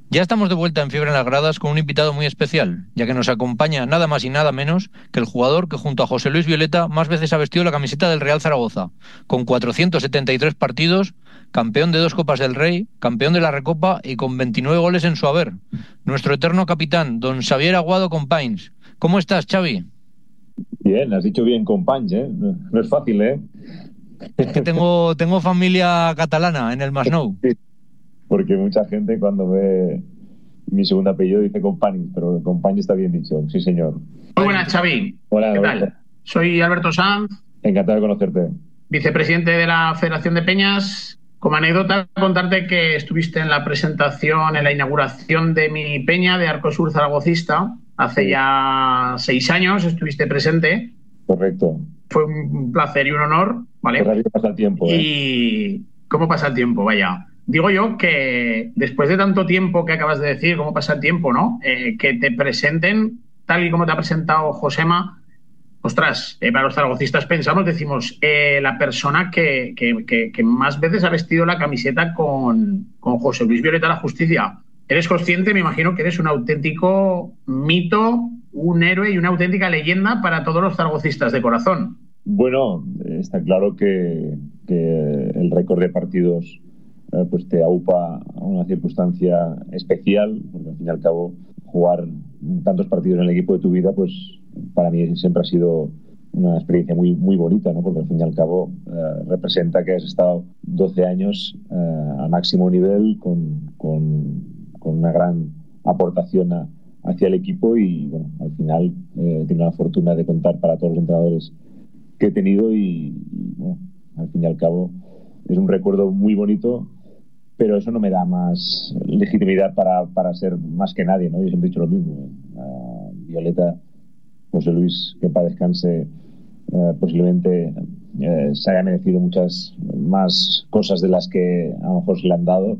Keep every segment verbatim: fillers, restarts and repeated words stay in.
Ya estamos de vuelta en Fiebre en las Gradas con un invitado muy especial, ya que nos acompaña nada más y nada menos que el jugador que junto a José Luis Violeta más veces ha vestido la camiseta del Real Zaragoza, con cuatrocientos setenta y tres partidos, campeón de dos Copas del Rey, campeón de la Recopa y con veintinueve goles en su haber. Nuestro eterno capitán, don Xavier Aguado Companys. ¿Cómo estás, Xavi? Bien, has dicho bien companys, ¿eh? No, no es fácil, ¿eh? Es que tengo, tengo familia catalana en el Masnou. Sí. Porque mucha gente cuando ve mi segundo apellido dice companys, pero companys está bien dicho, sí señor. Muy buenas, Xavi. Hola, ¿Qué Alberto. tal? Soy Alberto Sanz, Encantado de conocerte. vicepresidente de la Federación de Peñas. Como anécdota, contarte que estuviste en la presentación, en la inauguración de mi peña de Arcosur Zaragocista. Hace Sí. ya seis años estuviste presente. Correcto. Fue un placer y un honor, Qué ¿vale? rápido pasa el tiempo, ¿eh? Y cómo pasa el tiempo, vaya. Digo yo que después de tanto tiempo que acabas de decir, cómo pasa el tiempo, ¿no? Eh, que te presenten tal y como te ha presentado Josema. Ostras, eh, para los zaragocistas pensamos, decimos, eh, la persona que, que, que, que más veces ha vestido la camiseta con, con José Luis Violeta la Justicia. Eres consciente, me imagino, que eres un auténtico mito, un héroe y una auténtica leyenda para todos los zaragocistas de corazón. Bueno, está claro que, que el récord de partidos eh, pues te aupa a una circunstancia especial, porque al fin y al cabo jugar tantos partidos en el equipo de tu vida, pues para mí siempre ha sido una experiencia muy, muy bonita, ¿no? Porque al fin y al cabo eh, representa que has estado doce años eh, al máximo nivel con, con, con una gran aportación a, hacia el equipo y bueno, al final eh, tengo la fortuna de contar para todos los entrenadores que he tenido y, y bueno, al fin y al cabo es un recuerdo muy bonito, pero eso no me da más legitimidad para, para ser más que nadie, ¿no? Yo siempre he dicho lo mismo. Uh, Violeta, José Luis, que para descanse, uh, posiblemente uh, se haya merecido muchas más cosas de las que a lo mejor se le han dado.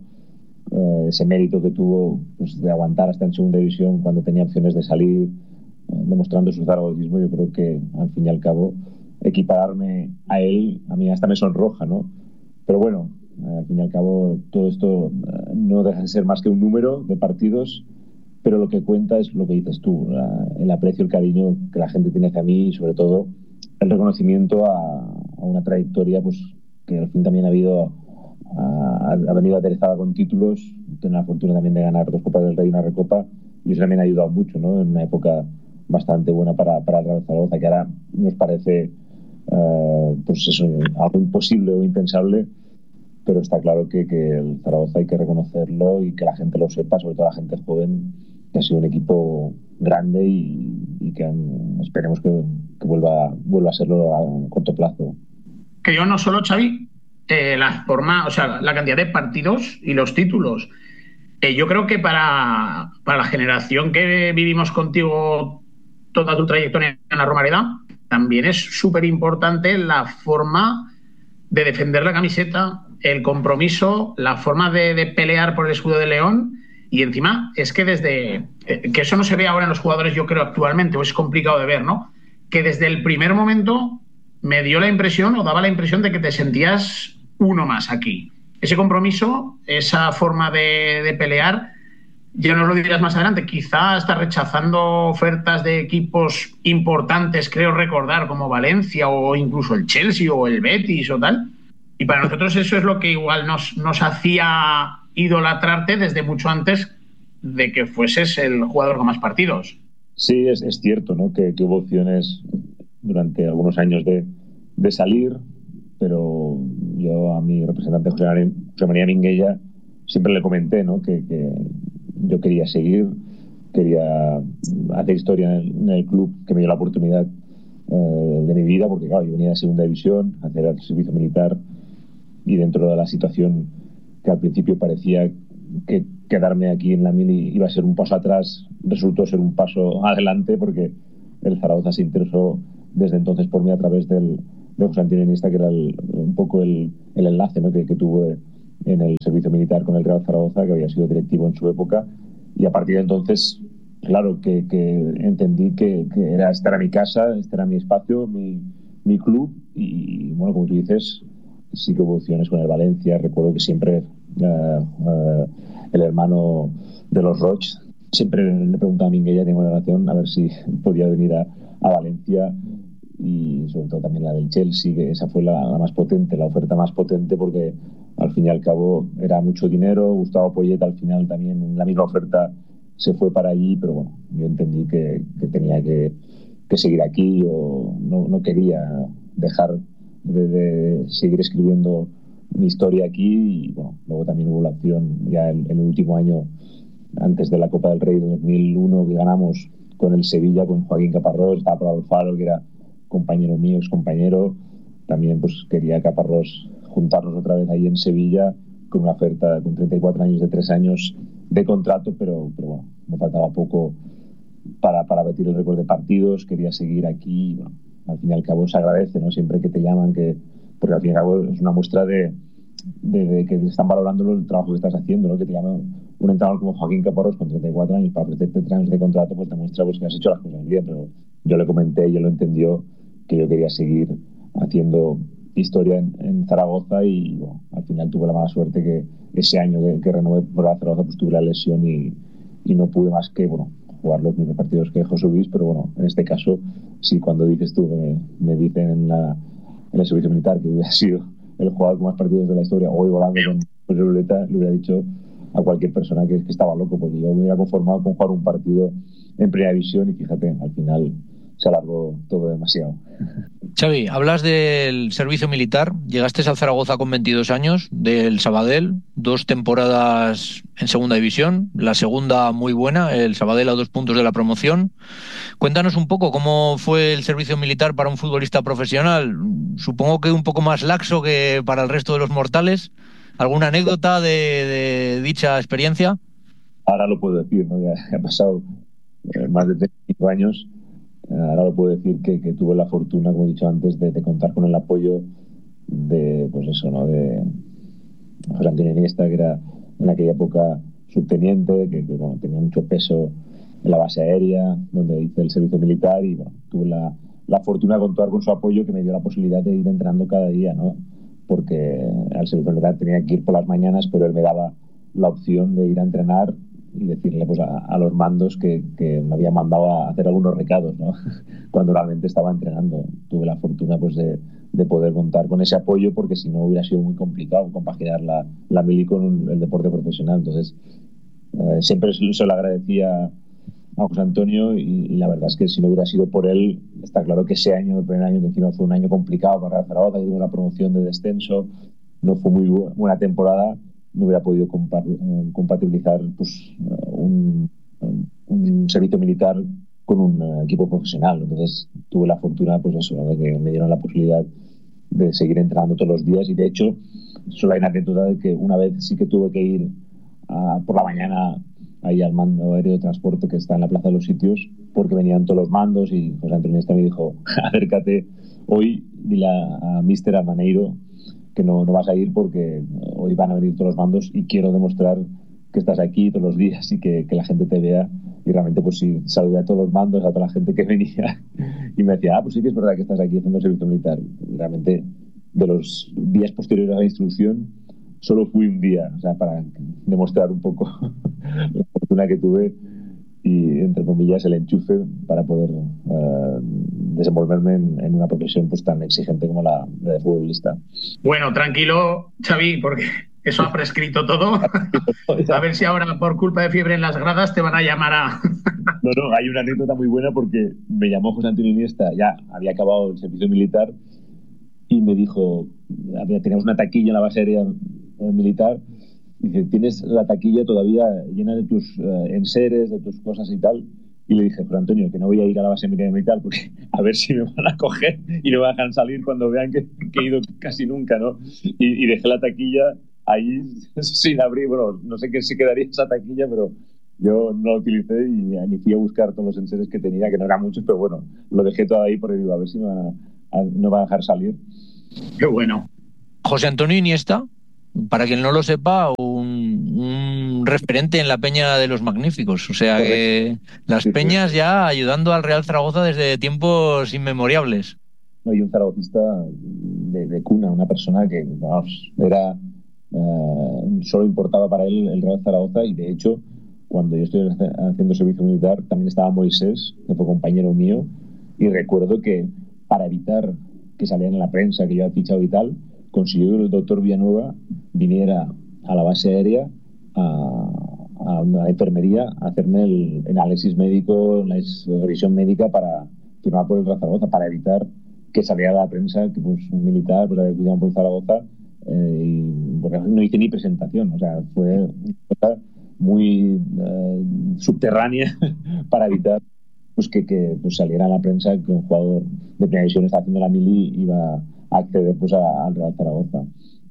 Uh, ese mérito que tuvo pues, de aguantar hasta en segunda división cuando tenía opciones de salir, uh, demostrando su zaragocismo, yo creo que al fin y al cabo equipararme a él, a mí hasta me sonroja, ¿no? Pero bueno, eh, al fin y al cabo todo esto eh, no deja de ser más que un número de partidos, pero lo que cuenta es lo que dices tú, la, el aprecio, el cariño que la gente tiene hacia mí y sobre todo el reconocimiento a, a una trayectoria pues que al fin también ha habido ha, ha venido aderezada con títulos, tengo la fortuna también de ganar dos Copas del Rey y una Recopa y eso también ha ayudado mucho, ¿no? En una época bastante buena para, para el Real Zaragoza, que ahora nos parece Uh, pues eso, algo imposible o impensable, pero está claro que, que el Zaragoza hay que reconocerlo y que la gente lo sepa, sobre todo la gente joven, que ha sido un equipo grande y, y que han, esperemos que, que vuelva, vuelva a serlo a corto plazo. Que yo no solo, Xavi, eh, la forma, o sea, la cantidad de partidos y los títulos. Eh, yo creo que para, para la generación que vivimos contigo toda tu trayectoria en la Romareda, también es súper importante la forma de defender la camiseta, el compromiso, la forma de, de pelear por el escudo de León. Y encima es que desde eh, que eso no se ve ahora en los jugadores, yo creo actualmente, o es complicado de ver, ¿no? Que desde el primer momento me dio la impresión o daba la impresión de que te sentías uno más aquí. Ese compromiso, esa forma de, de pelear, ya nos lo dirás más adelante, quizá está rechazando ofertas de equipos importantes, creo recordar, como Valencia o incluso el Chelsea o el Betis o tal. Y para nosotros eso es lo que igual nos, nos hacía idolatrarte desde mucho antes de que fueses el jugador con más partidos. Sí, es, es cierto, ¿no? Que, que hubo opciones durante algunos años de, de salir, pero yo a mi representante José María, José María Minguella siempre le comenté, ¿no? que, que yo quería seguir, quería hacer historia en el, en el club que me dio la oportunidad eh, de mi vida, porque claro, yo venía de segunda división, hacer el servicio militar y dentro de la situación que al principio parecía que quedarme aquí en la mili iba a ser un paso atrás, resultó ser un paso adelante porque el Zaragoza se interesó desde entonces por mí a través del, de José Antonio Iniesta, que era el, un poco el, el enlace, ¿no? que, que tuve en el servicio militar con el Real Zaragoza, que había sido directivo en su época, y a partir de entonces, claro, que, que entendí que, que era, esta era mi casa, este era mi espacio, mi, mi club, y bueno, como tú dices, sí que hubo opciones con el Valencia. Recuerdo que siempre uh, uh, el hermano de los Roig. Siempre le preguntaba a Minguella, tengo una relación, a ver si podía venir a, a Valencia, y sobre todo también la del Chelsea, que esa fue la, la más potente, la oferta más potente, porque al fin y al cabo era mucho dinero. Gustavo Poyet al final también en la misma oferta se fue para allí, pero bueno, yo entendí que, que tenía que, que seguir aquí, o no, no quería dejar de, de seguir escribiendo mi historia aquí. Y bueno, luego también hubo la opción ya en, en el último año, antes de la Copa del Rey de dos mil uno, que ganamos con el Sevilla, con Joaquín Caparrós, estaba por Alfaro, que era compañero mío, ex compañero. También pues quería Caparrós juntarnos otra vez ahí en Sevilla, con una oferta con treinta y cuatro años de tres años de contrato, pero, pero bueno, me faltaba poco para, para batir el récord de partidos. Quería seguir aquí. Bueno, al fin y al cabo se agradece, ¿no? Siempre que te llaman, que, porque al fin y al cabo es una muestra de, de, de que están valorando el trabajo que estás haciendo, ¿no? Que te llaman un entrenador como Joaquín Caparrós con treinta y cuatro años para ofrecerte tres años de contrato, pues demuestra pues, que has hecho las cosas bien. Pero yo le comenté y él lo entendió, que yo quería seguir haciendo historia en, en Zaragoza, y bueno, al final tuve la mala suerte que ese año que, que renové por la Zaragoza pues tuve la lesión, y, y no pude más que bueno, jugar los mismos partidos que José Luis. Pero bueno, en este caso sí, cuando dices tú, me, me dicen en, la, en el servicio militar que hubiera sido el jugador con más partidos de la historia, hoy volando con José Luleta, le hubiera dicho a cualquier persona que, que estaba loco, porque yo me hubiera conformado con jugar un partido en primera división, y fíjate, al final se alargó todo demasiado. Xavi, hablas del servicio militar. Llegaste al Zaragoza con veintidós años, del Sabadell, dos temporadas en segunda división, la segunda muy buena, el Sabadell a dos puntos de la promoción. Cuéntanos un poco cómo fue el servicio militar para un futbolista profesional. Supongo que un poco más laxo que para el resto de los mortales. ¿Alguna anécdota de, de dicha experiencia? Ahora lo puedo decir, ¿no? Ya, ya ha pasado eh, más de treinta y cinco años. Ahora lo puedo decir que, que tuve la fortuna, como he dicho antes, de, de contar con el apoyo de, pues eso, ¿no? De José Antonio Iniesta, que era en aquella época subteniente, que, que bueno, tenía mucho peso en la base aérea, donde hice el servicio militar, y bueno, tuve la, la fortuna de contar con su apoyo, que me dio la posibilidad de ir entrenando cada día, ¿no? Porque al servicio militar tenía que ir por las mañanas, pero él me daba la opción de ir a entrenar y decirle pues a, a los mandos que, que me había mandado a hacer algunos recados, ¿no? Cuando realmente estaba entrenando. Tuve la fortuna pues de, de poder contar con ese apoyo, porque si no hubiera sido muy complicado compaginar la, la mili con el deporte profesional. Entonces eh, siempre se lo agradecía a José Antonio, y, y la verdad es que si no hubiera sido por él, está claro que ese año, el primer año, que encima fue un año complicado para Zaragoza, que tuvo una promoción de descenso, no fue muy buena temporada, no hubiera podido compatibilizar pues, un, un servicio militar con un equipo profesional. Entonces tuve la fortuna, pues eso, de que me dieron la posibilidad de seguir entrenando todos los días. Y de hecho, solo hay una anécdota de que una vez sí que tuve que ir a, por la mañana ahí al mando aéreo de transporte que está en la Plaza de los Sitios, porque venían todos los mandos, y José Antonio me dijo: acércate hoy, dile a, a míster Amaneiro que no, no vas a ir, porque hoy van a venir todos los mandos y quiero demostrar que estás aquí todos los días, y que, que la gente te vea. Y realmente pues sí, saludé a todos los mandos, a toda la gente que venía, y me decía: ah, pues sí que es verdad que estás aquí haciendo el servicio militar. Y realmente de los días posteriores a la instrucción solo fui un día, o sea, para demostrar un poco la fortuna que tuve y, entre comillas, el enchufe para poder uh, desenvolverme en, en una profesión pues tan exigente como la de futbolista. Bueno, tranquilo, Xavi, porque eso ha prescrito todo. A ver si ahora, por culpa de fiebre en las gradas, te van a llamar a... No, no, hay una anécdota muy buena, porque me llamó José Antonio Iniesta, ya había acabado el servicio militar, y me dijo, teníamos una taquilla en la base aérea militar, y dice: ¿tienes la taquilla todavía llena de tus uh, enseres, de tus cosas y tal? Y le dije: José Antonio, que no voy a ir a la base militar, porque a ver si me van a coger y no me dejan salir cuando vean que, que he ido casi nunca, ¿no? Y, y dejé la taquilla ahí sin abrir. Bueno, no sé qué se quedaría esa taquilla, pero yo no la utilicé, y ni fui a buscar todos los enseres que tenía, que no eran muchos, pero bueno, lo dejé todo ahí, porque digo, a ver si me van a, a, no me van a dejar salir. Qué bueno. José Antonio Iniesta, para quien no lo sepa, un, un referente en la Peña de los Magníficos. O sea, correcto, que las sí, peñas sí, ya ayudando al Real Zaragoza desde tiempos inmemoriales. No, y un zaragocista de, de cuna, una persona que vamos, era uh, solo importaba para él el Real Zaragoza, y de hecho cuando yo estoy haciendo servicio militar, también estaba Moisés, que fue compañero mío, y recuerdo que para evitar que salieran en la prensa que yo había fichado y tal, consiguió que el doctor Villanueva viniera a la base aérea, a, a una enfermería, a hacerme el análisis médico, la revisión médica para firmar por el Real Zaragoza, para evitar que saliera a la prensa que pues, un militar pues, había cuidado por el Zaragoza, eh, y, porque no hice ni presentación, o sea, fue una cosa muy eh, subterránea para evitar pues que, que pues, saliera a la prensa que un jugador de primera división está haciendo la mili y iba a acceder pues, a, al Real Zaragoza.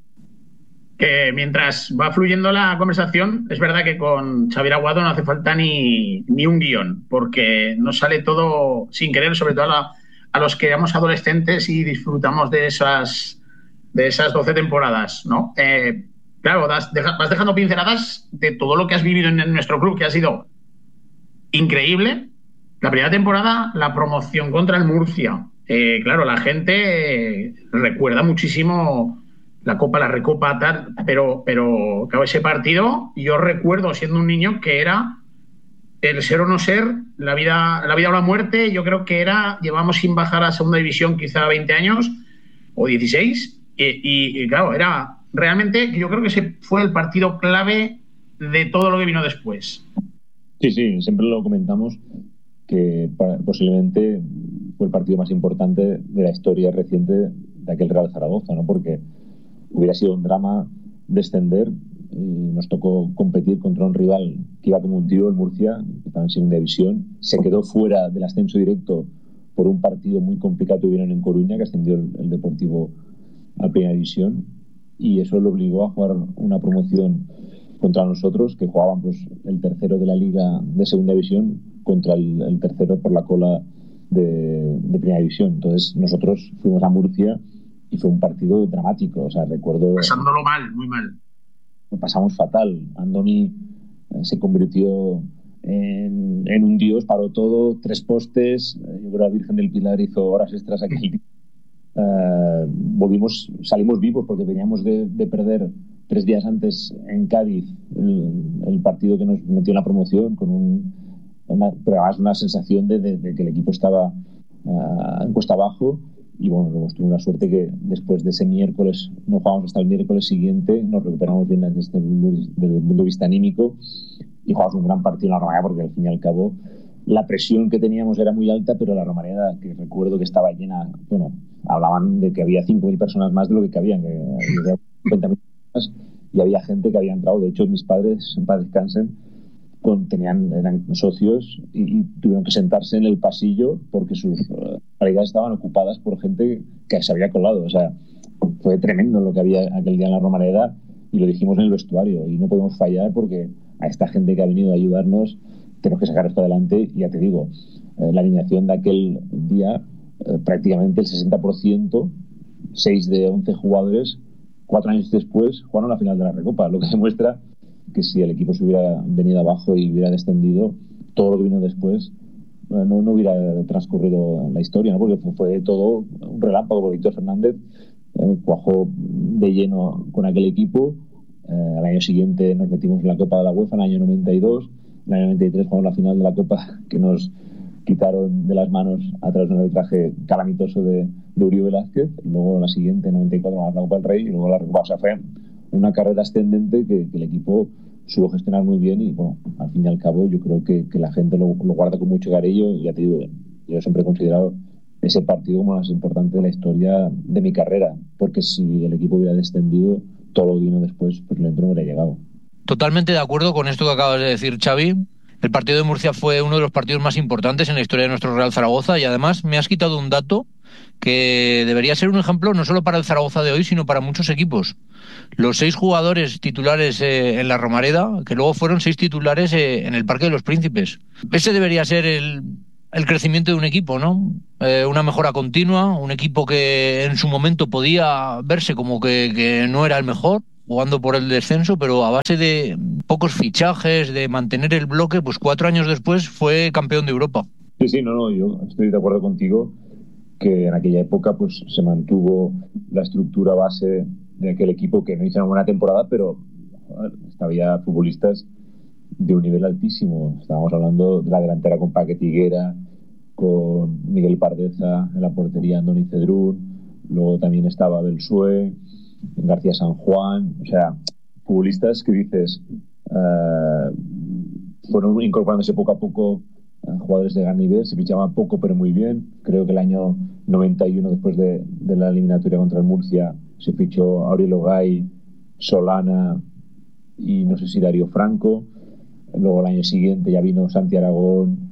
Que mientras va fluyendo la conversación, es verdad que con Xavier Aguado no hace falta ni, ni un guión, porque nos sale todo sin querer, sobre todo a, la, a los que éramos adolescentes y disfrutamos de esas, de esas doce temporadas, ¿no? Eh, claro, das, deja, vas dejando pinceladas de todo lo que has vivido en, en nuestro club, que ha sido increíble. La primera temporada, la promoción contra el Murcia. Eh, claro, la gente eh, recuerda muchísimo la Copa, la Recopa, tal, pero, pero claro, ese partido, yo recuerdo siendo un niño que era el ser o no ser, la vida, la vida o la muerte. Yo creo que era, llevamos sin bajar a segunda división quizá veinte años o dieciséis, y, y, y claro, era realmente, yo creo que ese fue el partido clave de todo lo que vino después. Sí, sí, siempre lo comentamos, que posiblemente fue el partido más importante de la historia reciente de aquel Real Zaragoza, ¿no? Porque hubiera sido un drama descender y nos tocó competir contra un rival que iba como un tío, el Murcia, que estaba en segunda división. Se quedó fuera del ascenso directo por un partido muy complicado que tuvieron en Coruña, que ascendió el, el Deportivo a primera división, y eso lo obligó a jugar una promoción contra nosotros, que jugaban pues, el tercero de la liga de segunda división contra el, el tercero por la cola de, de primera división. Entonces nosotros fuimos a Murcia y fue un partido dramático. O sea, recuerdo... Pasándolo mal, muy mal. Lo pasamos fatal. Andoni eh, se convirtió en, en un dios, paró todo, tres postes. Eh, yo creo que la Virgen del Pilar hizo horas extras aquel día. Eh, volvimos, salimos vivos porque veníamos de, de perder tres días antes en Cádiz el, el partido que nos metió en la promoción, con un, una, pero además una sensación de, de, de que el equipo estaba uh, en cuesta abajo. Y bueno, hemos tenido una suerte que después de ese miércoles, no jugamos hasta el miércoles siguiente, nos recuperamos bien desde el punto de vista anímico y jugamos un gran partido en la Romareda, porque al fin y al cabo la presión que teníamos era muy alta, pero la Romareda, que recuerdo que estaba llena, bueno, hablaban de que había cinco mil personas más de lo que cabían, que había cincuenta mil personas, y había gente que había entrado. De hecho, mis padres, en paz descansen, con, tenían, eran socios y, y tuvieron que sentarse en el pasillo porque sus paredes uh, estaban ocupadas por gente que se había colado. O sea, fue tremendo lo que había aquel día en la Romareda, y lo dijimos en el vestuario, y no podemos fallar porque a esta gente que ha venido a ayudarnos tenemos que sacar esto adelante. Y ya te digo, eh, la alineación de aquel día, eh, prácticamente el sesenta por ciento, seis de once jugadores, cuatro años después jugaron la final de la Recopa, lo que demuestra que si el equipo se hubiera venido abajo y hubiera descendido, todo lo que vino después no, no hubiera transcurrido la historia, ¿no? Porque fue, fue todo un relámpago, porque Víctor Fernández eh, cuajó de lleno con aquel equipo. Eh, al año siguiente nos metimos en la Copa de la UEFA, en el año noventa y dos, en el año noventa y tres jugamos la final de la Copa, que nos quitaron de las manos a través de un arbitraje calamitoso de, de Uribe Velázquez. Luego la siguiente, en noventa y cuatro, la Copa del Rey, y luego la Recopa. O sea, fue una carrera ascendente que, que el equipo supo gestionar muy bien, y bueno, al fin y al cabo yo creo que, que la gente lo, lo guarda con mucho cariño. Y ya te digo, yo siempre he considerado ese partido como el más importante de la historia de mi carrera, porque si el equipo hubiera descendido, todo lo que vino después, pues lento no hubiera llegado. Totalmente de acuerdo con esto que acabas de decir, Xavi. El partido de Murcia fue uno de los partidos más importantes en la historia de nuestro Real Zaragoza, y además me has quitado un dato que debería ser un ejemplo no solo para el Zaragoza de hoy, sino para muchos equipos. Los seis jugadores titulares eh, en la Romareda, que luego fueron seis titulares eh, en el Parque de los Príncipes. Ese debería ser el, el crecimiento de un equipo, ¿no? Eh, una mejora continua, un equipo que en su momento podía verse como que, que no era el mejor, jugando por el descenso, pero a base de pocos fichajes, de mantener el bloque, pues cuatro años después fue campeón de Europa. Sí, sí, no, no, yo estoy de acuerdo contigo que en aquella época pues se mantuvo la estructura base de aquel equipo, que no hizo una buena temporada, pero joder, había futbolistas de un nivel altísimo. Estábamos hablando de la delantera con Paquet Higuera, con Miguel Pardeza en la portería, Andoni Cedrún, luego también estaba Belsue, García San Juan, o sea, futbolistas que dices uh, fueron incorporándose poco a poco, uh, jugadores de gran nivel, se fichaban poco pero muy bien. Creo que el año noventa y uno, después de, de la eliminatoria contra el Murcia, se fichó Aurelio Gay, Solana y no sé si Darío Franco. Luego el año siguiente ya vino Santi Aragón,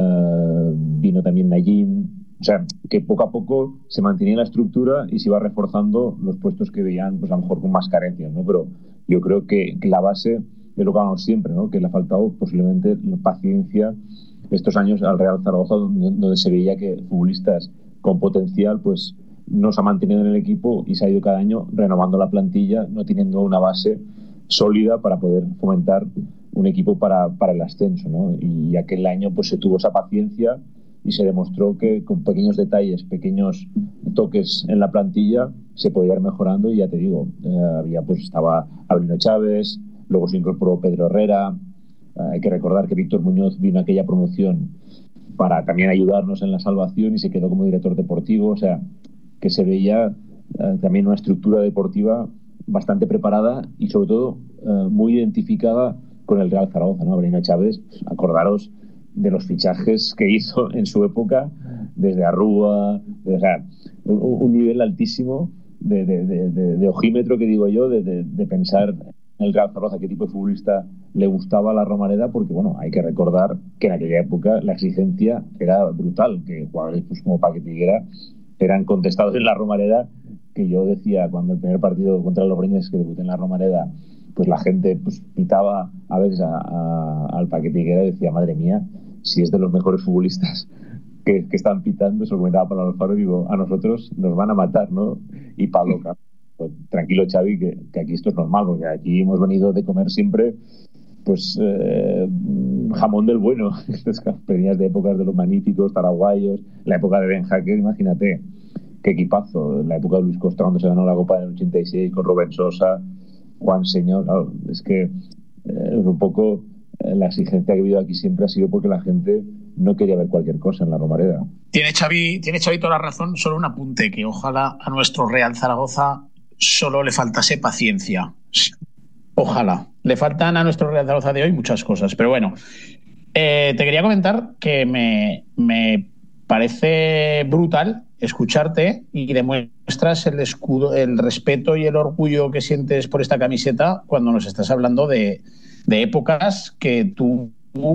uh, vino también Nayim. O sea, que poco a poco se mantenía la estructura y se iba reforzando los puestos que veían, pues a lo mejor con más carencias, ¿no? Pero yo creo que, que la base es lo que hablamos siempre, ¿no? Que le ha faltado posiblemente paciencia estos años al Real Zaragoza, donde, donde se veía que futbolistas con potencial pues no se ha mantenido en el equipo y se ha ido cada año renovando la plantilla, no teniendo una base sólida para poder fomentar un equipo para, para el ascenso, ¿no? Y aquel año pues se tuvo esa paciencia y se demostró que con pequeños detalles, pequeños toques en la plantilla se podía ir mejorando. Y ya te digo, eh, había pues estaba Avelino Chávez, luego se incorporó Pedro Herrera. Eh, hay que recordar que Víctor Muñoz vino a aquella promoción para también ayudarnos en la salvación y se quedó como director deportivo. O sea, que se veía eh, también una estructura deportiva bastante preparada y sobre todo eh, muy identificada con el Real Zaragoza, ¿no? Avelino Chávez, acordaros de los fichajes que hizo en su época, desde Arrúa, de, o sea, un, un nivel altísimo de, de, de, de, de ojímetro, que digo yo, de, de, de pensar en el Real Zaragoza, qué tipo de futbolista le gustaba a la Romareda, porque bueno, hay que recordar que en aquella época la exigencia era brutal, que jugadores pues, como Paquet Higuera eran contestados en la Romareda, que yo decía cuando el primer partido contra los Breñes que debuté en la Romareda, pues la gente pues pitaba a veces a, a, al Paquet Higuera y decía, madre mía, si es de los mejores futbolistas que, que están pitando, eso lo comentaba Pablo Alfaro, digo, a nosotros nos van a matar, ¿no? Y Pablo, pues, tranquilo Xavi, que, que aquí esto es normal, porque aquí hemos venido de comer siempre pues eh, jamón del bueno. Venías de épocas de los magníficos, paraguayos, la época de Ben Hacker, imagínate, qué equipazo, la época de Luis Costa cuando se ganó la Copa en el ochenta y seis con Rubén Sosa, Juan Señor, claro, es que eh, un poco eh, la exigencia que ha habido aquí siempre ha sido porque la gente no quería ver cualquier cosa en la Romareda. Tiene Xavi, tiene Xavi toda la razón, solo un apunte, que ojalá a nuestro Real Zaragoza solo le faltase paciencia. Ojalá. Le faltan a nuestro Real Zaragoza de hoy muchas cosas, pero bueno. Eh, te quería comentar que me, me parece brutal escucharte y demuestras el escudo, el respeto y el orgullo que sientes por esta camiseta cuando nos estás hablando de, de épocas que tú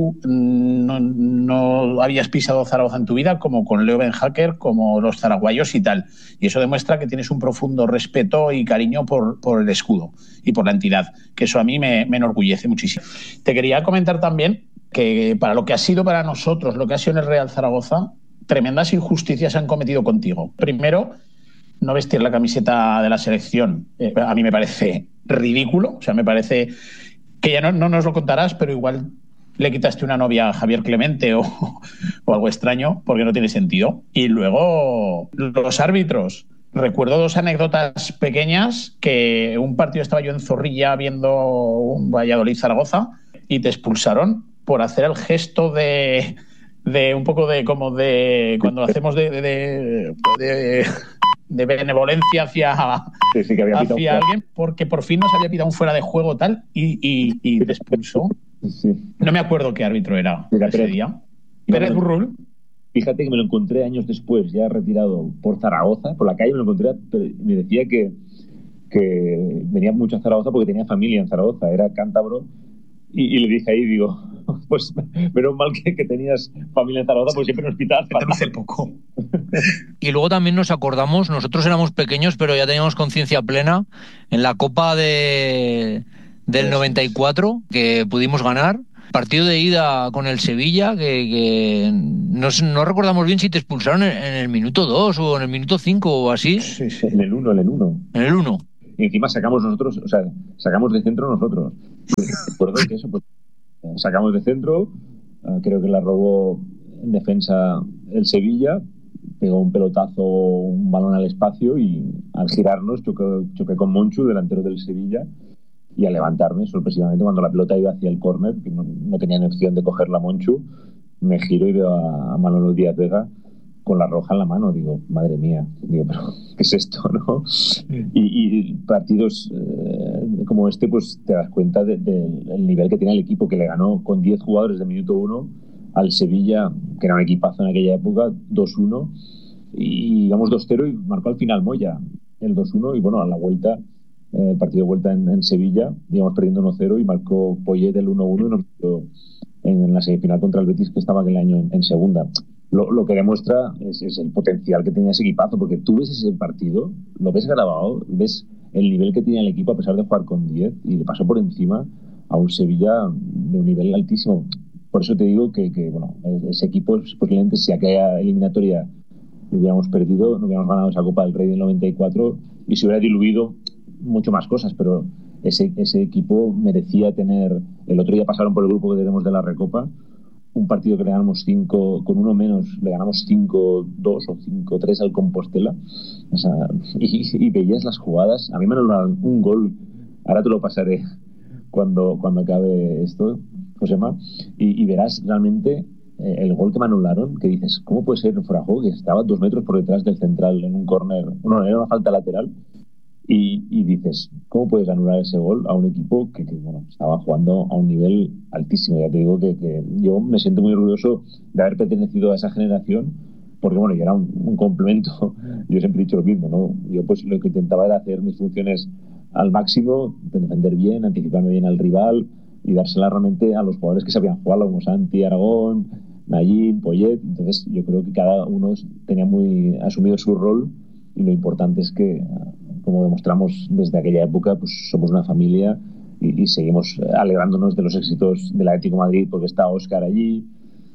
no, no habías pisado Zaragoza en tu vida, como con Leo Ben Hacker, como los zaraguayos y tal. Y eso demuestra que tienes un profundo respeto y cariño por, por el escudo y por la entidad, que eso a mí me, me enorgullece muchísimo. Te quería comentar también que para lo que ha sido para nosotros, lo que ha sido en el Real Zaragoza, tremendas injusticias se han cometido contigo. Primero, no vestir la camiseta de la selección. Eh, a mí me parece ridículo. O sea, me parece que ya no, no nos lo contarás, pero igual le quitaste una novia a Javier Clemente o, o algo extraño, porque no tiene sentido. Y luego, los árbitros. Recuerdo dos anécdotas pequeñas, que un partido estaba yo en Zorrilla viendo un Valladolid-Zaragoza y te expulsaron por hacer el gesto de... de un poco de como de cuando hacemos de de, de, de, de benevolencia hacia, sí, sí, que había hacia alguien, porque por fin nos había pitado un fuera de juego tal y, y, y te expulsó. Sí. No me acuerdo qué árbitro era Mira, ese Pérez, día. Pérez Burrul. Fíjate que me lo encontré años después, ya retirado por Zaragoza, por la calle me lo encontré, me decía que, que venía mucho a Zaragoza porque tenía familia en Zaragoza, era cántabro, y, y le dije ahí, digo, pues menos mal que, que tenías familia en Zaragoza, porque siempre nos pitabas. Te luce poco. Y luego también nos acordamos, nosotros éramos pequeños, pero ya teníamos conciencia plena, en la Copa de, del noventa y cuatro, que pudimos ganar, partido de ida con el Sevilla, que, que no, no recordamos bien si te expulsaron en, en el minuto dos o en el minuto cinco o así. Sí, sí, en el uno, en el uno. En el uno. Y encima sacamos nosotros, o sea, sacamos de centro nosotros. Recuerdo que eso, pues, sacamos de centro, uh, creo que la robó en defensa el Sevilla, pegó un pelotazo, un balón al espacio y al girarnos choqué, choqué con Monchu, delantero del Sevilla, y a levantarme sorpresivamente cuando la pelota iba hacia el córner, que no, no tenía ni opción de cogerla Monchu, me giro y veo a, a Manolo Díaz Vega con la roja en la mano. Digo, madre mía, digo, pero ¿qué es esto, no? Y, y partidos eh, como este, pues te das cuenta del de, de nivel que tiene el equipo, que le ganó con diez jugadores de minuto uno al Sevilla, que era un equipazo en aquella época, dos uno, y íbamos dos cero y marcó al final Moya el dos uno, y bueno, a la vuelta, eh, el partido de vuelta en, en Sevilla, íbamos perdiendo uno cero y marcó Poyet el uno uno y nos metió en, en la semifinal contra el Betis, que estaba aquel año en, en segunda. Lo, lo que demuestra es, es el potencial que tenía ese equipazo, porque tú ves ese partido, lo ves grabado, ves el nivel que tenía el equipo a pesar de jugar con diez, y le pasó por encima a un Sevilla de un nivel altísimo. Por eso te digo que, que bueno, ese equipo posiblemente, si aquella eliminatoria lo hubiéramos perdido, no hubiéramos ganado esa Copa del Rey del noventa y cuatro y se hubiera diluido mucho más cosas, pero ese, ese equipo merecía tener. El otro día pasaron por el grupo que tenemos de la Recopa, un partido que le ganamos cinco, con uno menos, le ganamos cinco dos o cinco tres al Compostela. O sea, y, y veías las jugadas. A mí me anularon un gol, ahora te lo pasaré cuando, cuando acabe esto, Josema, y, y verás realmente eh, el gol que me anularon, que dices, ¿cómo puede ser fuera de juego? Que estaba dos metros por detrás del central en un córner, no, era una falta lateral. Y, y dices, ¿cómo puedes anular ese gol a un equipo que, que bueno, estaba jugando a un nivel altísimo? Ya te digo que, que yo me siento muy orgulloso de haber pertenecido a esa generación, porque bueno, yo era un, un complemento. Yo siempre he dicho lo mismo, ¿no? Yo pues lo que intentaba era hacer mis funciones al máximo, defender bien, anticiparme bien al rival y dársela realmente a los jugadores que sabían jugar, como Santi, Aragón, Nayib, Poyet. Entonces yo creo que cada uno tenía muy asumido su rol, y lo importante es que, como demostramos desde aquella época, pues somos una familia y, y seguimos alegrándonos de los éxitos del Atlético de Madrid, porque está Óscar allí,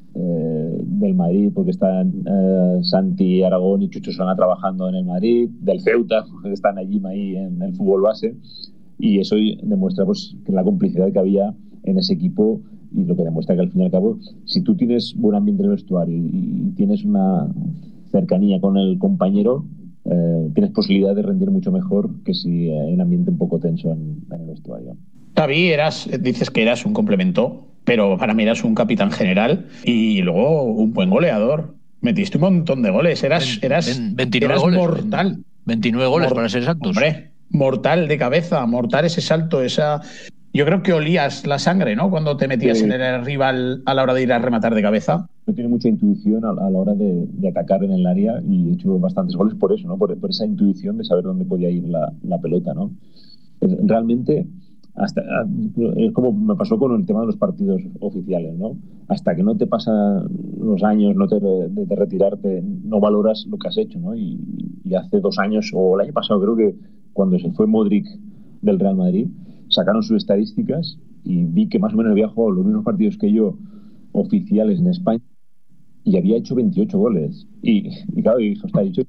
eh, del Madrid porque están eh, Santi, Aragón y Chucho Solana trabajando en el Madrid, del Ceuta porque están allí ahí en el fútbol base, y eso demuestra pues que la complicidad que había en ese equipo, y lo que demuestra que al fin y al cabo, si tú tienes buen ambiente en el vestuario y, y tienes una cercanía con el compañero, Eh, tienes posibilidad de rendir mucho mejor que si hay un ambiente un poco tenso en, en el vestuario. Xavi, eras, dices que eras un complemento, pero para mí eras un capitán general y luego un buen goleador. Metiste un montón de goles, eras, eras, veintinueve eras goles, mortal. veintinueve goles, Mor- para ser exactos. Hombre, mortal de cabeza, mortal ese salto, esa... Yo creo que olías la sangre, ¿no? Cuando te metías Sí. en el rival a la hora de ir a rematar de cabeza. No tiene mucha intuición a, a la hora de, de atacar en el área, y he hecho bastantes goles por eso, ¿no? Por, por esa intuición de saber dónde podía ir la, la pelota, ¿no? Realmente, hasta es como me pasó con el tema de los partidos oficiales, ¿no? Hasta que no te pasan los años, no te, de, de retirarte, no valoras lo que has hecho, ¿no? Y, y hace dos años, o el año pasado, creo que cuando se fue Modric del Real Madrid, sacaron sus estadísticas y vi que más o menos había jugado los mismos partidos que yo oficiales en España y había hecho veintiocho goles. Y, y claro, y dije, hostia, he hecho...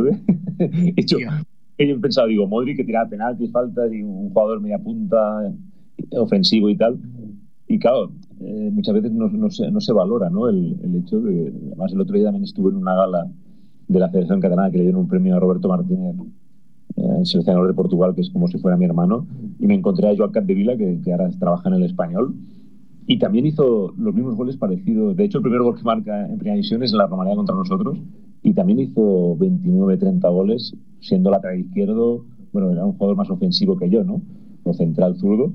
he hecho y he pensado, digo, Modric que tiraba penaltis, faltas, y un jugador media punta, ofensivo y tal. Y claro, eh, muchas veces no, no, se, no se valora, ¿no? El, el hecho de... Además, el otro día también estuve en una gala de la Federación Catalana que le dieron un premio a Roberto Martínez, el seleccionador de Portugal, que es como si fuera mi hermano, y me encontré a Joan Capdevila, que, que ahora trabaja en el Español, y también hizo los mismos goles parecidos. De hecho, el primer gol que marca en primera división es en la Romareda contra nosotros, y también hizo veintinueve treinta goles, siendo lateral izquierdo. Bueno, era un jugador más ofensivo que yo, ¿no? O central zurdo.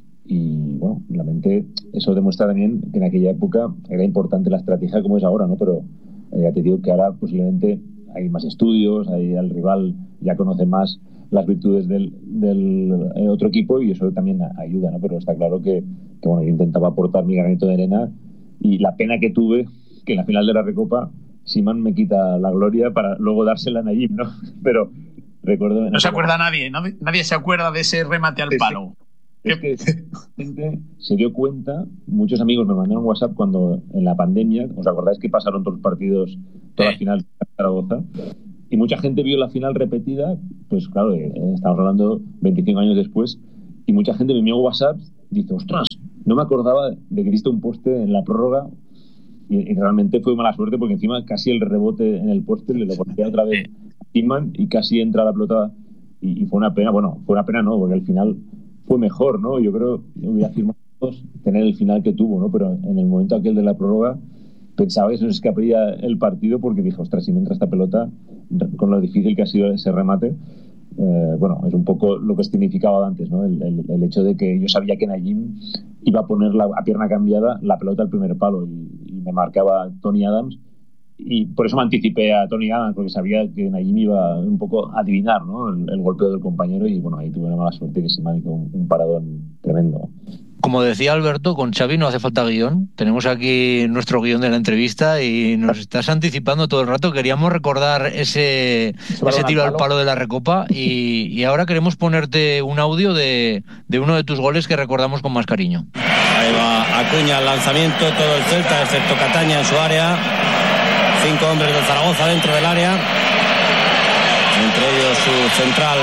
Y bueno, realmente eso demuestra también que en aquella época era importante la estrategia como es ahora, ¿no? Pero eh, ya te digo que ahora posiblemente hay más estudios, hay al rival ya conoce más las virtudes del, del otro equipo, y eso también ayuda, ¿no? Pero está claro que, que bueno, yo intentaba aportar mi granito de arena, y la pena que tuve que en la final de la Recopa Simán me quita la gloria para luego dársela a Nayib, ¿no? Pero recuerdo... No se acuerda nadie, ¿no? Nadie se acuerda de ese remate al palo. Es que la gente se dio cuenta, muchos amigos me mandaron WhatsApp cuando en la pandemia, ¿os acordáis que pasaron todos los partidos, todas las finales de Zaragoza? Y mucha gente vio la final repetida, pues claro, eh, estamos hablando veinticinco años después, y mucha gente me envió WhatsApp, dice, ostras, no me acordaba de que diste un poste en la prórroga, y, y realmente fue mala suerte, porque encima casi el rebote en el poste le devolvía otra vez a Tillman y casi entra la pelota, y, y fue una pena. Bueno, fue una pena no, porque al final fue mejor, ¿no? Yo creo que hubiera firmado tener el final que tuvo, ¿no? Pero en el momento aquel de la prórroga pensaba que se nos escaparía el partido porque dije, ostras, si no entra esta pelota, con lo difícil que ha sido ese remate, eh, bueno, es un poco lo que significaba antes, ¿no? El, el, el hecho de que yo sabía que Najim iba a poner la, a pierna cambiada la pelota al primer palo y, y me marcaba Tony Adams, y por eso me anticipé a Tony Adams, porque sabía que Najim iba un poco a adivinar, ¿no? el, el golpeo del compañero, y bueno, ahí tuve la mala suerte que se me hizo un, un paradón tremendo. Como decía Alberto, con Xavi no hace falta guión. Tenemos aquí nuestro guión de la entrevista y nos estás anticipando todo el rato. Queríamos recordar ese, ese tiro al palo de la Recopa y, y ahora queremos ponerte un audio de, de uno de tus goles que recordamos con más cariño. Ahí va Acuña al lanzamiento, todo el Celta, excepto Cataña en su área. Cinco hombres del Zaragoza dentro del área, entre ellos su central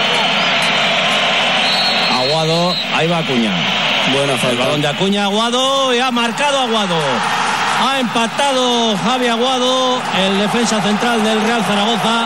Aguado. Ahí va Acuña. Buena falta. El balón de Acuña, Aguado, y ha marcado Aguado. Ha empatado Javi Aguado, el defensa central del Real Zaragoza.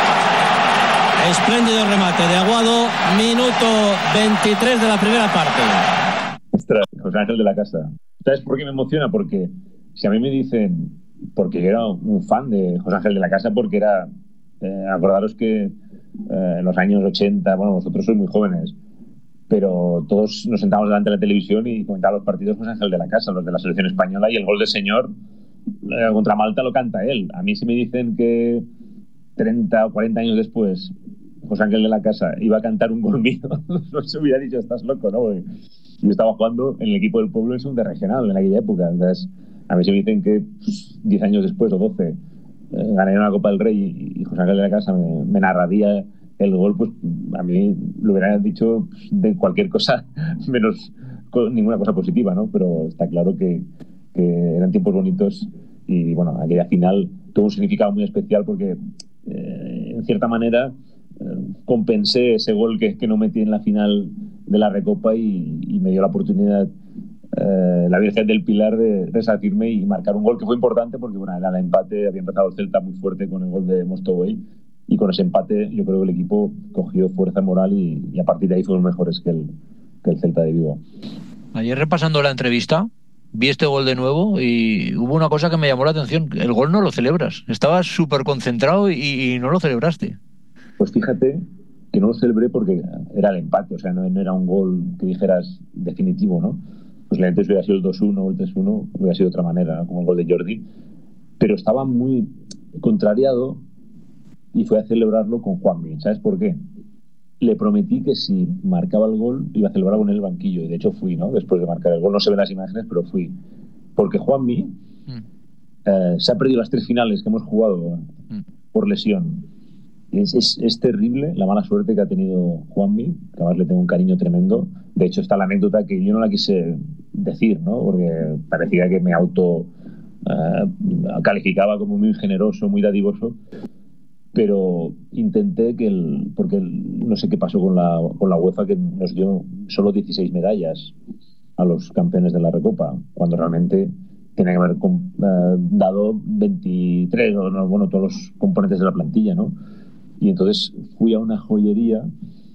Espléndido remate de Aguado, minuto veintitrés de la primera parte. Ostras, José Ángel de la Casa. ¿Sabes por qué me emociona? Porque si a mí me dicen, porque yo era un fan de José Ángel de la Casa, porque era, eh, acordaros que eh, en los años ochenta, bueno, vosotros sois muy jóvenes, pero todos nos sentábamos delante de la televisión y comentábamos los partidos José Ángel de la Casa, los de la selección española, y el gol del señor eh, contra Malta lo canta él. A mí si me dicen que treinta o cuarenta años después José Ángel de la Casa iba a cantar un gol mío, no se hubiera dicho, estás loco, ¿no? Porque yo estaba jugando en el equipo del pueblo en segunda regional en aquella época. Entonces, a mí si me dicen que pues, diez años después o doce eh, ganaría una Copa del Rey y, y José Ángel de la Casa me, me narraría el gol, pues a mí lo hubiera dicho de cualquier cosa menos ninguna cosa positiva, ¿no? Pero está claro que, que eran tiempos bonitos y bueno, aquella final tuvo un significado muy especial porque eh, en cierta manera eh, compensé ese gol que, que no metí en la final de la Recopa y, y me dio la oportunidad eh, la Virgen del Pilar de resarcirme y marcar un gol que fue importante porque bueno, era el empate, había empezado el Celta muy fuerte con el gol de Mostovoy. Y con ese empate yo creo que el equipo cogió fuerza moral y, y a partir de ahí fueron mejores que el, que el Celta de Vigo. Ayer repasando la entrevista vi este gol de nuevo y hubo una cosa que me llamó la atención. El gol no lo celebras. Estabas súper concentrado y, y no lo celebraste. Pues fíjate que no lo celebré porque era el empate. O sea, no, no era un gol que dijeras definitivo, ¿no? Pues la gente hubiera sido el dos uno o el tres uno, hubiera sido de otra manera, ¿no? Como el gol de Jordi. Pero estaba muy contrariado y fue a celebrarlo con Juanmi. ¿Sabes por qué? Le prometí que si marcaba el gol iba a celebrar con él el banquillo, y de hecho fui, ¿no? Después de marcar el gol, no se ven las imágenes, pero fui. Porque Juanmi mm. eh, se ha perdido las tres finales que hemos jugado mm. por lesión. Es, es, es terrible la mala suerte que ha tenido Juanmi, que además le tengo un cariño tremendo. De hecho está la anécdota que yo no la quise decir, ¿no? Porque parecía que me auto eh, calificaba como muy generoso, muy dadivoso. Pero intenté que el, porque el, no sé qué pasó con la, con la UEFA, que nos dio solo dieciséis medallas a los campeones de la Recopa, cuando realmente tenía que haber eh, dado veintitrés, o no, bueno, todos los componentes de la plantilla, ¿no? Y entonces fui a una joyería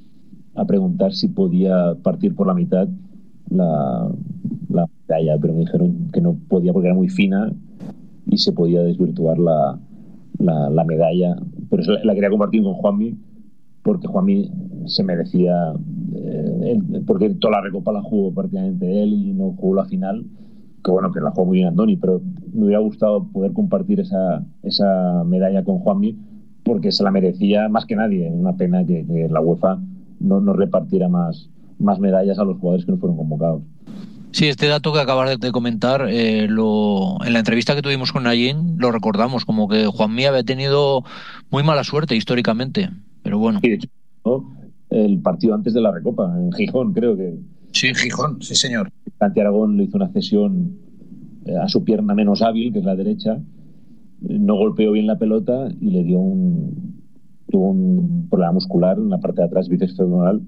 a preguntar si podía partir por la mitad la, la medalla, pero me dijeron que no podía porque era muy fina y se podía desvirtuar la, la, la medalla. Pero eso la quería compartir con Juanmi porque Juanmi se merecía eh, él, porque toda la Recopa la jugó prácticamente él y no jugó la final, que bueno, que la jugó muy bien Andoni, pero me hubiera gustado poder compartir esa, esa medalla con Juanmi porque se la merecía más que nadie. Una pena que, que la UEFA no, no repartiera más, más medallas a los jugadores que no fueron convocados. Sí, este dato que acabas de comentar, eh, lo, en la entrevista que tuvimos con Nayin lo recordamos, como que Juanmi había tenido muy mala suerte históricamente, pero bueno. Y de hecho, ¿no? El partido antes de la Recopa, en Gijón, creo que. Sí, en Gijón, sí señor. Santi Aragón le hizo una cesión a su pierna menos hábil, que es la derecha, no golpeó bien la pelota y le dio un, tuvo un problema muscular en la parte de atrás, bíceps femoral,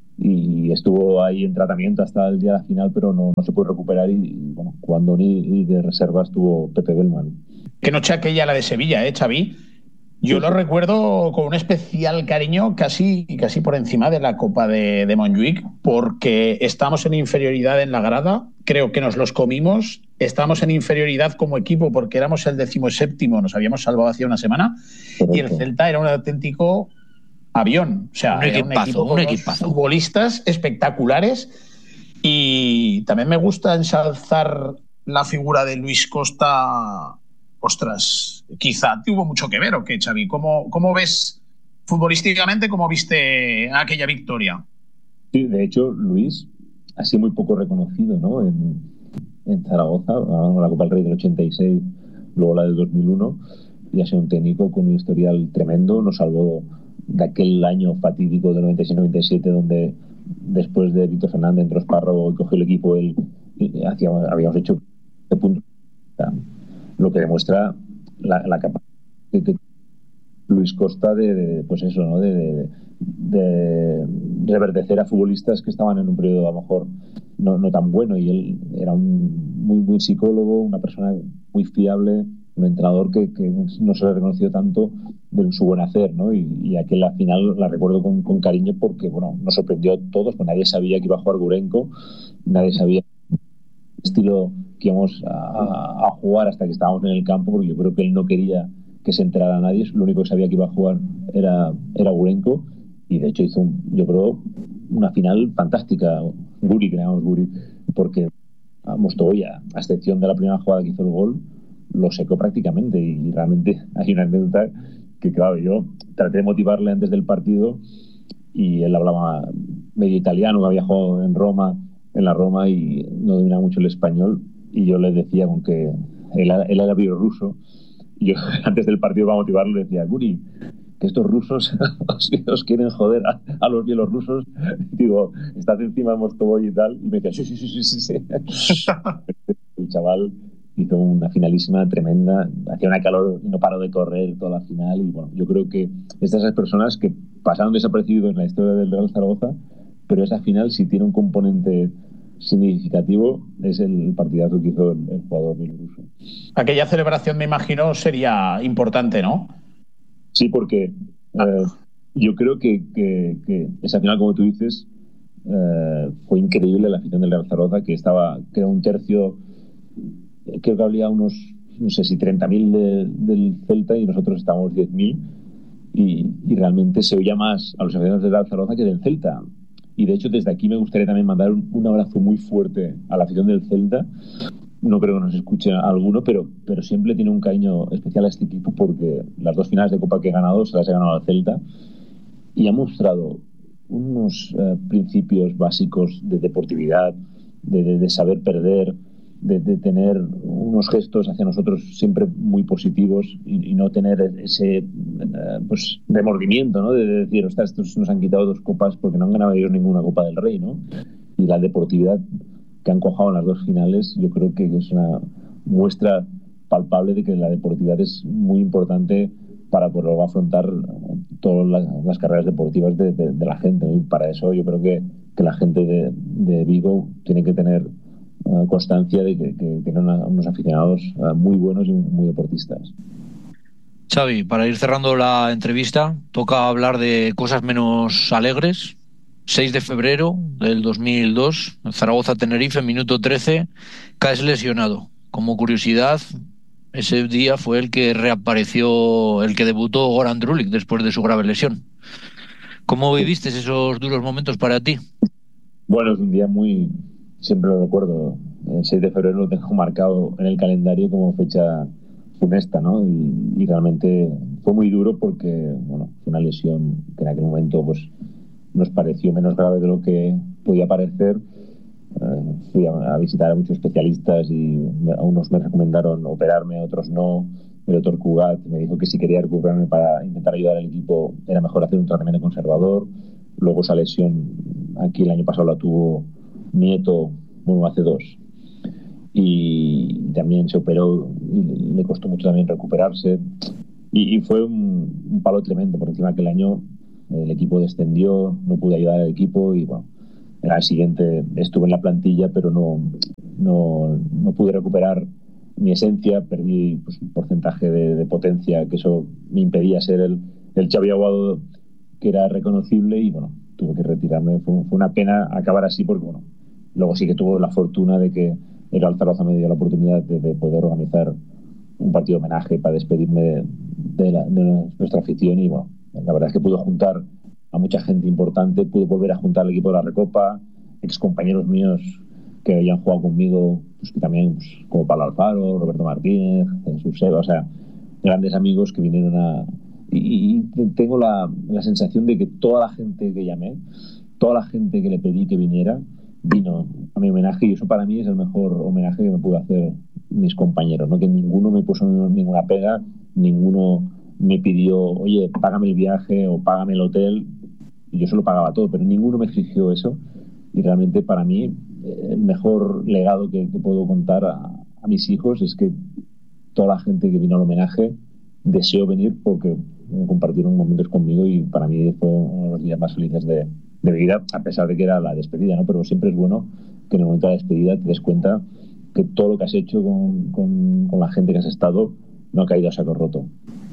y estuvo ahí en tratamiento hasta el día de la final, pero no, no se pudo recuperar y, y bueno, cuando ni de reserva estuvo Pepe Bellman. Qué noche aquella la de Sevilla, ¿eh, Xavi? Yo lo recuerdo con un especial cariño, casi, casi por encima de la Copa de, de Montjuic, porque estamos en inferioridad en la grada, creo que nos los comimos, estamos en inferioridad como equipo porque éramos el decimoséptimo, nos habíamos salvado hacía una semana, y el Celta era un auténtico avión, o sea, un era equipazo, un equipo con un equipazo. futbolistas espectaculares. Y también me gusta ensalzar la figura de Luis Costa. Ostras, quizá tuvo mucho que ver, ¿o qué, Xavi? ¿Cómo, cómo ves futbolísticamente, cómo viste aquella victoria? Sí, de hecho, Luis ha sido muy poco reconocido, ¿no? En, en Zaragoza, la Copa del Rey del ochenta y seis, luego la del dos mil uno, y ha sido un técnico con un historial tremendo, nos salvó de aquel año fatídico del noventa y seis noventa y siete, donde después de Víctor Fernández entró Esparro y cogió el equipo, él, hacíamos, habíamos hecho de punto. Lo que demuestra la, la capacidad de Luis Costa de, de pues eso, ¿no? de, de, de reverdecer a futbolistas que estaban en un periodo a lo mejor no, no tan bueno, y él era un muy buen psicólogo, una persona muy fiable, un entrenador que, que no se le reconoció tanto de su buen hacer, ¿no? Y, y aquel la final la recuerdo con, con cariño porque, bueno, nos sorprendió a todos, pues nadie sabía que iba a jugar Gurenko, nadie sabía el estilo que íbamos a, a jugar hasta que estábamos en el campo, porque yo creo que él no quería que se enterara a nadie, lo único que sabía que iba a jugar era, era Gurenko, y de hecho hizo, un, yo creo, una final fantástica, Guri, que le llamamos Guri, porque a Mostovoy, a excepción de la primera jugada que hizo el gol, lo secó prácticamente, y realmente hay una anécdota que, claro, yo traté de motivarle antes del partido y él hablaba medio italiano, que había jugado en Roma, en la Roma, y no dominaba mucho el español, y yo le decía, aunque él, él era bielorruso, y yo antes del partido para motivarlo le decía, Guri, que estos rusos os, os quieren joder a, a los bielorrusos, digo, estás encima de Mostovoy y tal, y me decía, sí, sí, sí, sí, sí, sí. El chaval hizo una finalísima tremenda, hacía una calor y no paró de correr toda la final, y bueno, yo creo que estas esas personas que pasaron desapercibidos en la historia del Real Zaragoza, pero esa final sí tiene un componente significativo, es el partidazo que hizo el, el jugador bielorruso. Aquella celebración, me imagino, sería importante, ¿no? Sí, porque eh, yo creo que, que, que esa final, como tú dices, eh, fue increíble. La afición del Real Zaragoza, que estaba, que era un tercio, creo que había unos, no sé si treinta mil de, del Celta, y nosotros estábamos diez mil, y, y realmente se oía más a los aficionados del Real Zaragoza que del Celta. Y de hecho, desde aquí me gustaría también mandar un, un abrazo muy fuerte a la afición del Celta. No creo que nos escuche alguno, pero, pero siempre tiene un cariño especial a este equipo, porque las dos finales de Copa que he ganado se las he ganado al Celta, y ha mostrado unos eh, principios básicos de deportividad, de, de, de saber perder, de, de tener unos gestos hacia nosotros siempre muy positivos, y, y no tener ese eh, pues remordimiento, ¿no? De, de decir, ostras, estos nos han quitado dos copas porque no han ganado ellos ninguna Copa del Rey, ¿no? Y la deportividad que han cojado en las dos finales, yo creo que es una muestra palpable de que la deportividad es muy importante para poder afrontar todas las, las carreras deportivas de, de, de la gente, ¿no? Y para eso yo creo que, que la gente de, de Vigo tiene que tener uh, constancia de que, que tienen una, unos aficionados uh, muy buenos y muy deportistas. Xavi, para ir cerrando la entrevista, toca hablar de cosas menos alegres. seis de febrero del dos mil dos, Zaragoza-Tenerife, minuto trece, caes lesionado. Como curiosidad, ese día fue el que reapareció, el que debutó Goran Drulic después de su grave lesión. ¿Cómo viviste esos duros momentos para ti? Bueno, es un día muy... siempre lo recuerdo. El seis de febrero lo tengo marcado en el calendario como fecha funesta, ¿no? Y, y realmente fue muy duro porque, bueno, fue una lesión que en aquel momento, pues, nos pareció menos grave de lo que podía parecer. Uh, fui a, a visitar a muchos especialistas, y me, a unos me recomendaron operarme, a otros no. El doctor Cugat me dijo que si quería recuperarme para intentar ayudar al equipo era mejor hacer un tratamiento conservador. Luego esa lesión, aquí el año pasado la tuvo Nieto, bueno, hace dos, y también se operó y le costó mucho también recuperarse, y, y fue un, un palo tremendo, porque encima aquel año el equipo descendió, no pude ayudar al equipo, y bueno, al siguiente estuve en la plantilla, pero no, no, no pude recuperar mi esencia, perdí pues, un porcentaje de, de potencia, que eso me impedía ser el, el Xavi Aguado que era reconocible, y bueno, tuve que retirarme. Fue, fue una pena acabar así, porque bueno, luego sí que tuve la fortuna de que el Real Zaragoza me dio la oportunidad de, de poder organizar un partido de homenaje para despedirme de, de, la, de nuestra afición, y bueno, la verdad es que pude juntar a mucha gente importante, pude volver a juntar al equipo de la Recopa, ex compañeros míos que habían jugado conmigo, pues que también, pues, como Pablo Alfaro, Roberto Martínez, Jesús Seba, o sea, grandes amigos que vinieron a... Y, y tengo la, la sensación de que toda la gente que llamé, toda la gente que le pedí que viniera, vino a mi homenaje, y eso para mí es el mejor homenaje que me pudo hacer mis compañeros, ¿no? Que ninguno me puso ninguna pega, ninguno me pidió, oye, págame el viaje o págame el hotel, y yo se lo pagaba todo, pero ninguno me exigió eso. Y realmente para mí el mejor legado que, que puedo contar a, a mis hijos es que toda la gente que vino al homenaje deseó venir porque compartieron momentos conmigo, y para mí fue uno de los días más felices de, de mi vida, a pesar de que era la despedida, ¿no? Pero siempre es bueno que en el momento de la despedida te des cuenta que todo lo que has hecho con, con, con la gente que has estado no ha caído a saco roto.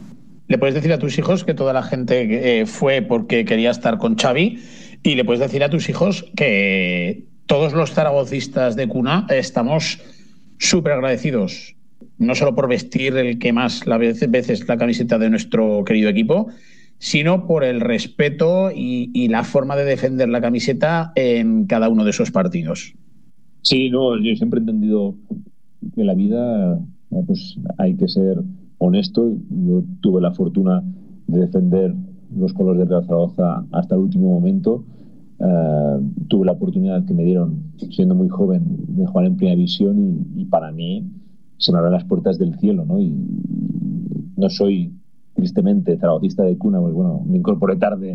Le puedes decir a tus hijos que toda la gente eh, fue porque quería estar con Xavi, y le puedes decir a tus hijos que todos los zaragocistas de cuna estamos súper agradecidos, no solo por vestir el que más la veces, veces la camiseta de nuestro querido equipo, sino por el respeto y, y la forma de defender la camiseta en cada uno de esos partidos. Sí, no, yo siempre he entendido que en la vida pues, hay que ser honesto. Yo tuve la fortuna de defender los colores del Real Zaragoza hasta el último momento. Uh, tuve la oportunidad que me dieron, siendo muy joven, de jugar en Primera División, y, y para mí se me abren las puertas del cielo, ¿no? Y no soy, tristemente, zaragocista de cuna, pues bueno, me incorporé tarde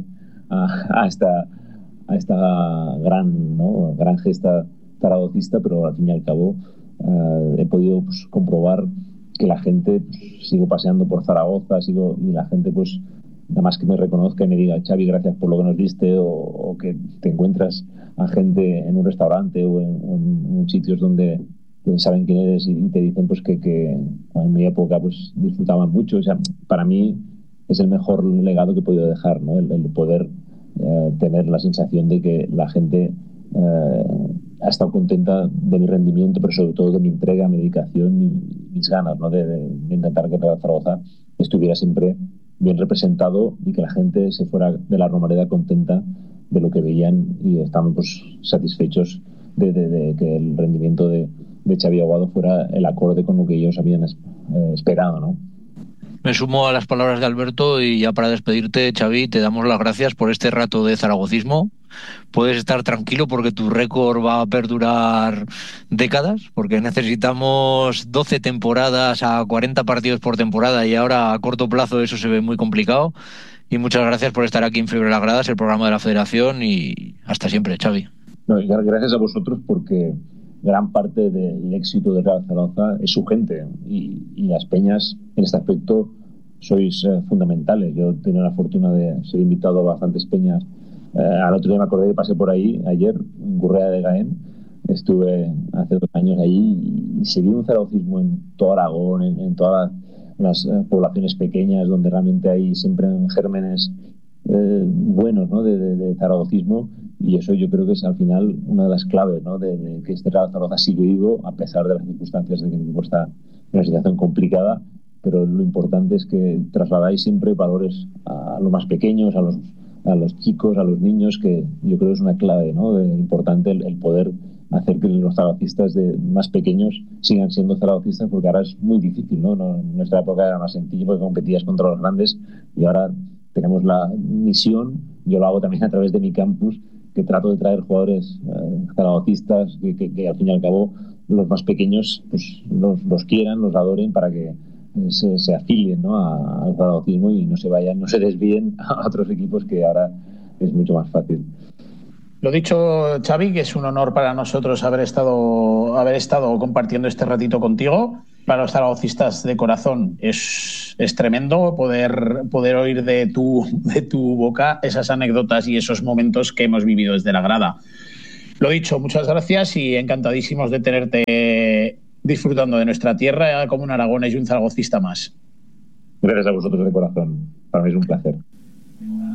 a, a esta a esta gran, ¿no? gran gesta zaragocista, pero al fin y al cabo uh, he podido pues, comprobar que la gente, pues, sigo paseando por Zaragoza, sigo, y la gente pues nada más que me reconozca y me diga, Xavi, gracias por lo que nos diste, o, o que te encuentras a gente en un restaurante o en, en, en sitios donde saben quién eres y te dicen pues que, que en mi época pues disfrutaban mucho. O sea, para mí es el mejor legado que he podido dejar, ¿no? El, el poder eh, tener la sensación de que la gente eh, ha estado contenta de mi rendimiento, pero sobre todo de mi entrega, mi dedicación y mis ganas, ¿no? de, de, de intentar que Real Zaragoza estuviera siempre bien representado y que la gente se fuera de la Romareda contenta de lo que veían, y estaban pues satisfechos de, de, de que el rendimiento de, de Xavi Aguado fuera el acorde con lo que ellos habían eh, esperado, ¿no? Me sumo a las palabras de Alberto, y ya para despedirte, Xavi, te damos las gracias por este rato de zaragocismo. Puedes estar tranquilo porque tu récord va a perdurar décadas, porque necesitamos doce temporadas a cuarenta partidos por temporada, y ahora a corto plazo eso se ve muy complicado. Y muchas gracias por estar aquí en Fiebre Las Gradas, el programa de la Federación, y hasta siempre, Xavi. No, gracias a vosotros, porque gran parte del éxito de Real Zaragoza es su gente, y, y las peñas en este aspecto sois eh, fundamentales. Yo he tenido la fortuna de ser invitado a bastantes peñas. Eh, al otro día me acordé que pasé por ahí ayer en Gurrea de Gaén, estuve hace dos años ahí, y se vio un zaragocismo en todo Aragón, en, en todas las eh, poblaciones pequeñas donde realmente hay siempre gérmenes eh, buenos, ¿no? de, de, de zaragocismo. Y eso yo creo que es al final una de las claves, ¿no? de, de que este Real Zaragoza sigue vivo a pesar de las circunstancias de que el equipo está en una situación complicada. Pero lo importante es que trasladáis siempre valores a los más pequeños, a los, a los chicos, a los niños, que yo creo que es una clave, ¿no? de, importante el, el poder hacer que los zaragocistas de más pequeños sigan siendo zaragocistas, porque ahora es muy difícil, ¿no? No, en nuestra época era más sencillo porque competías contra los grandes, y ahora tenemos la misión, yo lo hago también a través de mi campus, que trato de traer jugadores eh, zaragocistas que, que, que al fin y al cabo los más pequeños pues los, los quieran, los adoren, para que se, se afilien, ¿no? a, al zaragocismo y no se vayan, no se desvíen a otros equipos, que ahora es mucho más fácil. Lo dicho, Xavi, que es un honor para nosotros haber estado, haber estado compartiendo este ratito contigo. Para los zaragocistas de corazón es, es tremendo poder, poder oír de tu, de tu boca esas anécdotas y esos momentos que hemos vivido desde la grada. Lo dicho, muchas gracias y encantadísimos de tenerte disfrutando de nuestra tierra como un aragonés y un zaragocista más. Gracias a vosotros de corazón. Para mí es un placer.